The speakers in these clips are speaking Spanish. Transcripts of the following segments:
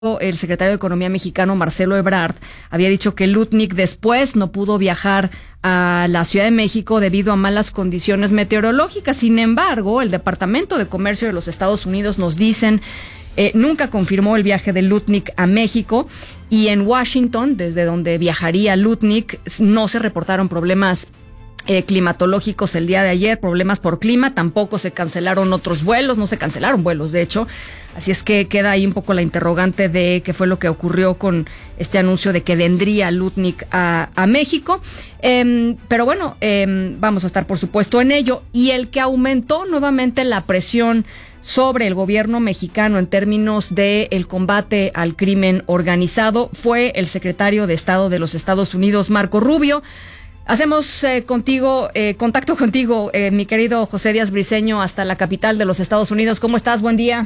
el secretario de Economía mexicano, Marcelo Ebrard, había dicho que Lutnick después no pudo viajar a la Ciudad de México debido a malas condiciones meteorológicas. Sin embargo, el Departamento de Comercio de los Estados Unidos nos dicen nunca confirmó el viaje de Lutnick a México, y en Washington, desde donde viajaría Lutnick, no se reportaron problemas climatológicos el día de ayer, problemas por clima, tampoco se cancelaron otros vuelos, no se cancelaron vuelos, de hecho. Así es que queda ahí un poco la interrogante de qué fue lo que ocurrió con este anuncio de que vendría Lutnick a México. Pero bueno, vamos a estar por supuesto en ello. Y el que aumentó nuevamente la presión sobre el gobierno mexicano en términos de el combate al crimen organizado fue el secretario de Estado de los Estados Unidos, Marco Rubio. Hacemos contacto contigo, mi querido José Díaz Briceño, hasta la capital de los Estados Unidos. ¿Cómo estás? Buen día.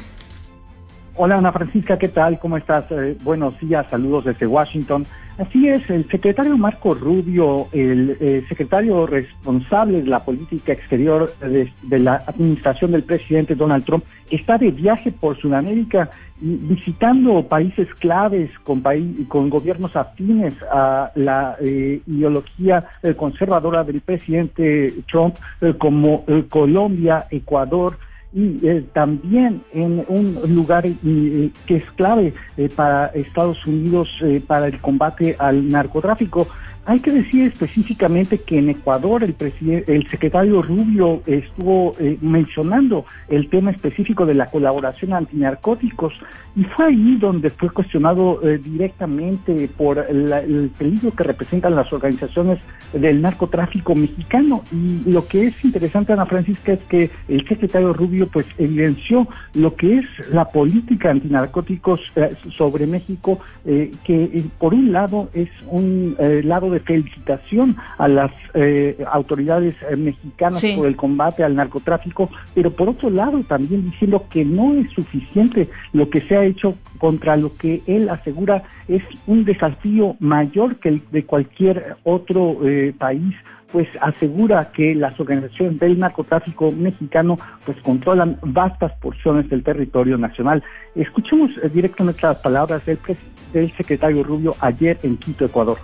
Hola, Ana Francisca, ¿qué tal? ¿Cómo estás? Buenos días, saludos desde Washington. Así es, el secretario Marco Rubio, el secretario responsable de la política exterior de la administración del presidente Donald Trump, está de viaje por Sudamérica, visitando países claves con gobiernos afines a la ideología conservadora del presidente Trump, como Colombia, Ecuador, y también en un lugar que es clave para Estados Unidos para el combate al narcotráfico. Hay que decir específicamente que en Ecuador el secretario Rubio estuvo mencionando el tema específico de la colaboración antinarcóticos, y fue ahí donde fue cuestionado directamente por el peligro que representan las organizaciones del narcotráfico mexicano. Y lo que es interesante, Ana Francisca, es que el secretario Rubio pues evidenció lo que es la política antinarcóticos sobre México, que por un lado es un lado de felicitación a las autoridades mexicanas, sí, por el combate al narcotráfico, pero por otro lado también diciendo que no es suficiente lo que se ha hecho contra lo que él asegura es un desafío mayor que el de cualquier otro país. Pues asegura que las organizaciones del narcotráfico mexicano pues controlan vastas porciones del territorio nacional. Escuchemos directamente las palabras del secretario Rubio ayer en Quito, Ecuador.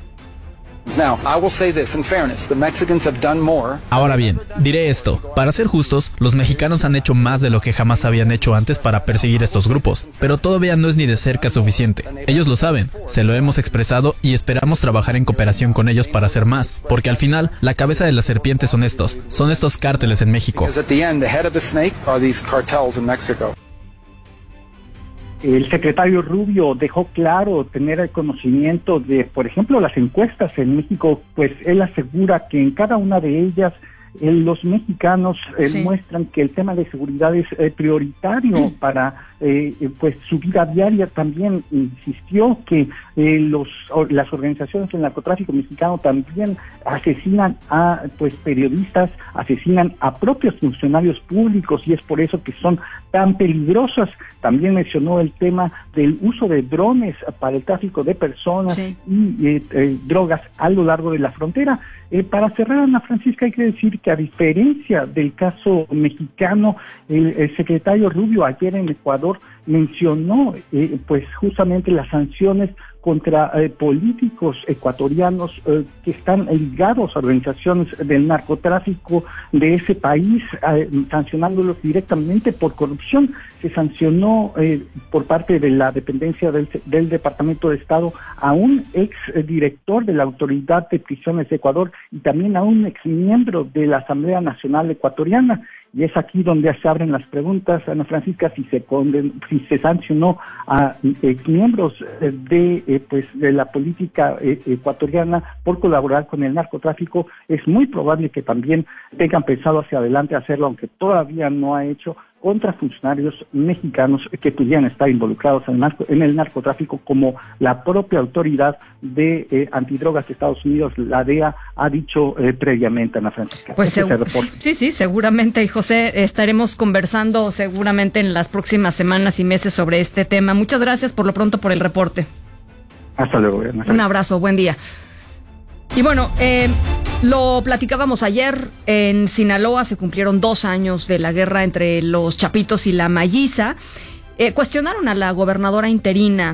Ahora bien, diré esto. Para ser justos, los mexicanos han hecho más de lo que jamás habían hecho antes para perseguir estos grupos, pero todavía no es ni de cerca suficiente. Ellos lo saben, se lo hemos expresado y esperamos trabajar en cooperación con ellos para hacer más, porque al final, la cabeza de la serpiente son estos cárteles en México. El secretario Rubio dejó claro tener el conocimiento de, por ejemplo, las encuestas en México, pues él asegura que en cada una de ellas los mexicanos sí, muestran que el tema de seguridad es prioritario para pues su vida diaria. También insistió que las organizaciones del narcotráfico mexicano también asesinan a pues periodistas, asesinan a propios funcionarios públicos, y es por eso que son tan peligrosas. También mencionó el tema del uso de drones para el tráfico de personas, sí, y drogas a lo largo de la frontera. Para cerrar, Ana Francisca, hay que decir que a diferencia del caso mexicano, el secretario Rubio ayer en Ecuador mencionó pues justamente las sanciones contra políticos ecuatorianos que están ligados a organizaciones del narcotráfico de ese país, sancionándolos directamente por corrupción. Se sancionó por parte de la dependencia del Departamento de Estado a un ex director de la Autoridad de Prisiones de Ecuador y también a un ex miembro de la Asamblea Nacional Ecuatoriana. Y es aquí donde se abren las preguntas, Ana Francisca, si se sancionó a exmiembros de la política ecuatoriana por colaborar con el narcotráfico. Es muy probable que también tengan pensado hacia adelante hacerlo, aunque todavía no ha hecho, contra funcionarios mexicanos que pudieran estar involucrados en el narcotráfico, como la propia autoridad de antidrogas de Estados Unidos, la DEA, ha dicho previamente, Ana Francisca. Pues sí, seguramente, y José, estaremos conversando seguramente en las próximas semanas y meses sobre este tema. Muchas gracias por lo pronto por el reporte. Hasta luego. Un abrazo, buen día. Y bueno, lo platicábamos ayer, en Sinaloa se cumplieron 2 años de la guerra entre los Chapitos y la Malliza, Cuestionaron a la gobernadora interina